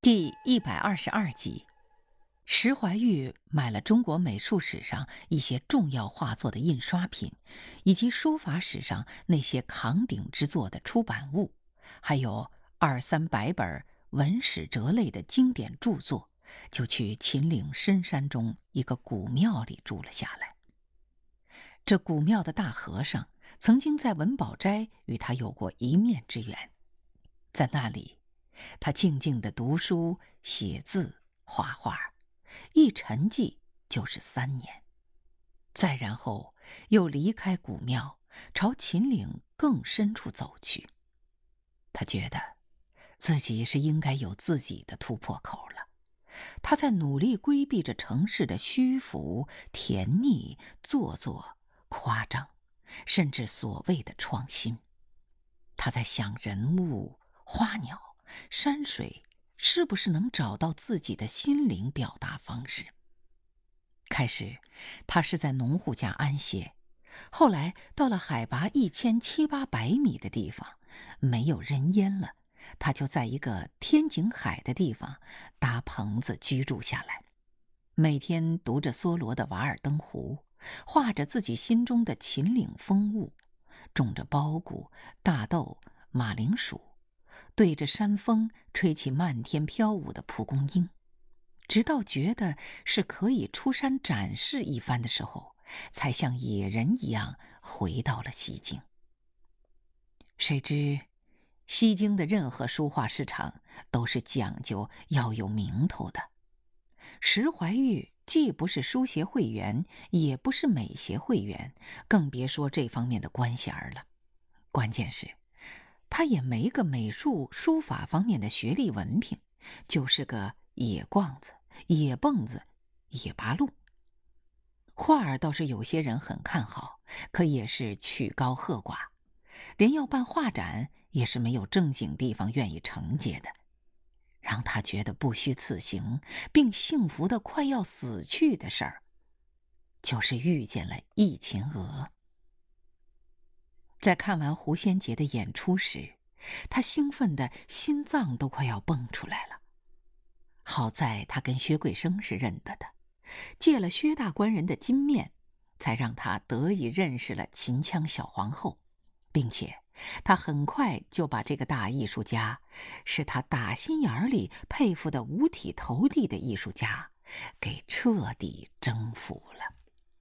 第122集，石怀玉买了中国美术史上一些重要画作的印刷品，以及书法史上那些扛鼎之作的出版物，还有200-300本文史哲类的经典著作，就去秦岭深山中一个古庙里住了下来。这古庙的大和尚曾经在文保斋与他有过一面之缘，在那里他静静地读书、写字、画画，一沉寂就是3年。再然后又离开古庙，朝秦岭更深处走去。他觉得自己是应该有自己的突破口了。他在努力规避着城市的虚浮、甜腻、做作、夸张，甚至所谓的创新。他在想人物、花鸟、山水是不是能找到自己的心灵表达方式。开始他是在农户家安歇，后来到了海拔1700-800米的地方，没有人烟了，他就在一个天井海的地方搭棚子居住下来，每天读着梭罗的《瓦尔登湖》，画着自己心中的秦岭风物，种着苞谷、大豆、马铃薯，对着山峰吹起漫天飘舞的蒲公英，直到觉得是可以出山展示一番的时候，才像野人一样回到了西京。谁知西京的任何书画市场都是讲究要有名头的。石怀玉既不是书协会员，也不是美协会员，更别说这方面的官衔了。关键是他也没个美术书法方面的学历文凭，就是个野逛子、野蹦子、野八路。画儿倒是有些人很看好，可也是曲高和寡，连要办画展也是没有正经地方愿意承接的。让他觉得不虚此行，并幸福的快要死去的事儿，就是遇见了易秦娥。在看完胡先杰的演出时，他兴奋的心脏都快要蹦出来了。好在他跟薛桂生是认得的，借了薛大官人的金面，才让他得以认识了秦腔小皇后，并且他很快就把这个大艺术家，是他打心眼里佩服的五体投地的艺术家，给彻底征服了。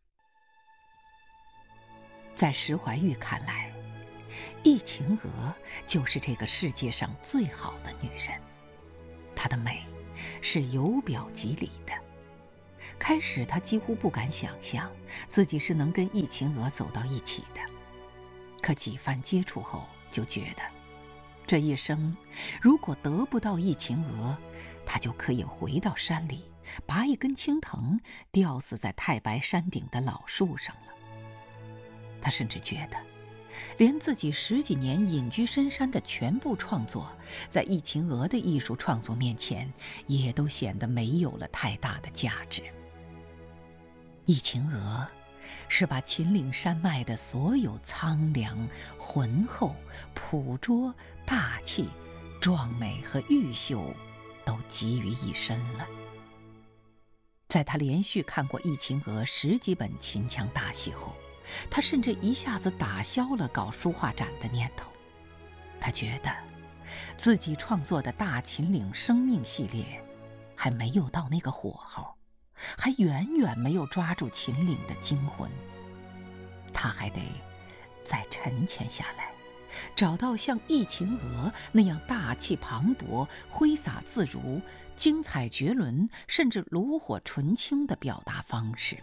在石怀玉看来，易秦娥就是这个世界上最好的女人，她的美是由表及里的。开始他几乎不敢想象自己是能跟易秦娥走到一起的，可几番接触后就觉得，这一生如果得不到易秦娥，他就可以回到山里，拔一根青藤吊死在太白山顶的老树上了。他甚至觉得，连自己10几年隐居深山的全部创作，在易秦娥的艺术创作面前，也都显得没有了太大的价值。易秦娥是把秦岭山脉的所有苍凉、浑厚、朴拙、大气、壮美和玉秀都集于一身了。在他连续看过易秦娥10几本秦腔大戏后，他甚至一下子打消了搞书画展的念头。他觉得自己创作的大秦岭生命系列还没有到那个火候，还远远没有抓住秦岭的精魂。他还得再沉潜下来，找到像易秦娥那样大气磅礴、挥洒自如、精彩绝伦，甚至炉火纯青的表达方式。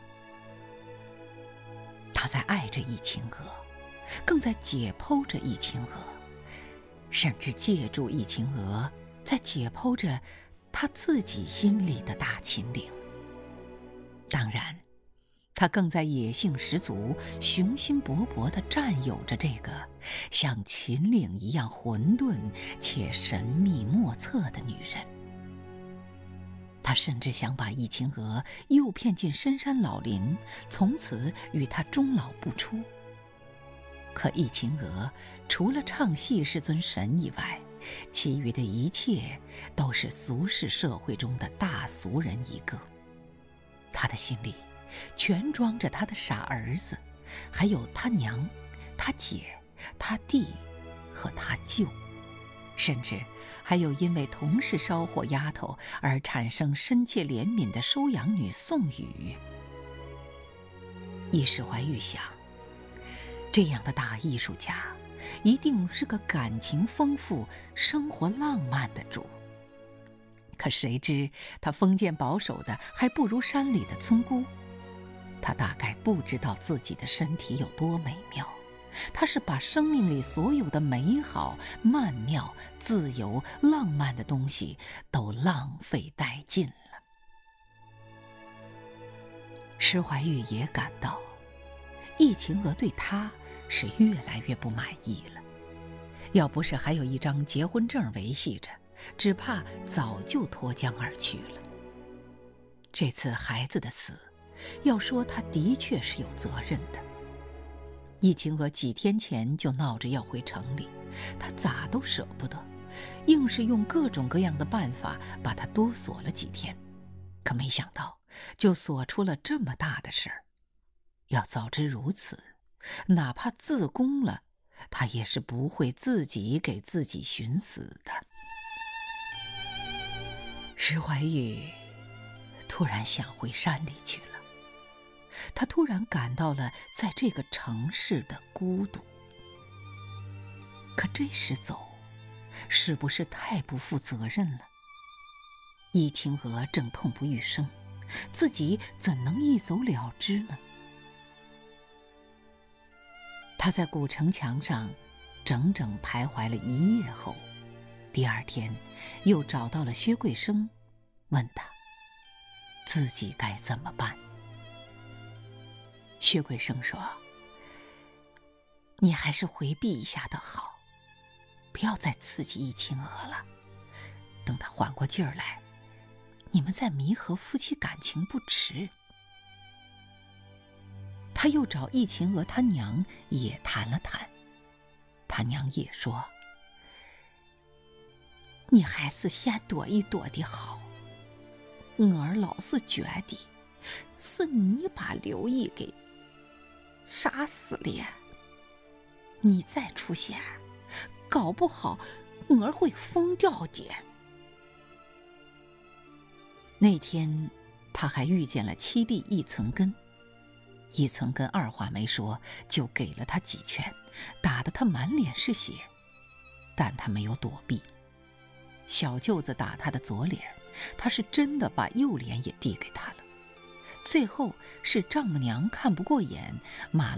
他在爱着易秦娥，更在解剖着易秦娥，甚至借助易秦娥在解剖着他自己心里的大秦岭。当然，他更在野性十足、雄心勃勃地占有着这个像秦岭一样混沌且神秘莫测的女人。他甚至想把易秦娥诱骗进深山老林，从此与他终老不出。可易秦娥除了唱戏是尊神以外， 其余的一切都是俗世社会中的大俗人一个。他的心里全装着他的傻儿子，还有他娘、他姐、他弟和他舅，甚至还有因为同是烧火丫头而产生深切怜悯的收养女宋雨。史怀玉想，这样的大艺术家一定是个感情丰富、生活浪漫的主。可谁知他封建保守的还不如山里的村姑。他大概不知道自己的身体有多美妙，他是把生命里所有的美好、曼妙、自由、浪漫的东西都浪费殆尽了。施怀玉也感到易晴娥对他是越来越不满意了，要不是还有一张结婚证维系着，只怕早就脱缰而去了。这次孩子的死，要说他的确是有责任的。易晴娥几天前就闹着要回城里，他咋都舍不得，硬是用各种各样的办法把他多锁了几天，可没想到就锁出了这么大的事儿。要早知如此，哪怕自宫了，他也是不会自己给自己寻死的。施怀玉突然想回山里去了，他突然感到了在这个城市的孤独。可这时走，是不是太不负责任了？易晴娥正痛不欲生，自己怎能一走了之呢？他在古城墙上整整徘徊了一夜后，第二天又找到了薛桂生，问他自己该怎么办。薛桂生说：“你还是回避一下的好，不要再刺激易晴娥了。等她缓过劲儿来，你们再弥合夫妻感情不迟。”他又找易晴娥他娘也谈了谈，他娘也说：“你还是先躲一躲的好。我儿老是觉得是你把刘毅给杀死了，你再出现，搞不好我儿会疯掉的。”那天他还遇见了七弟易存根，易存根二话没说就给了他几拳，打得他满脸是血，但他没有躲避。小舅子打他的左脸，他是真的把右脸也递给他了。最后是丈母娘看不过眼，骂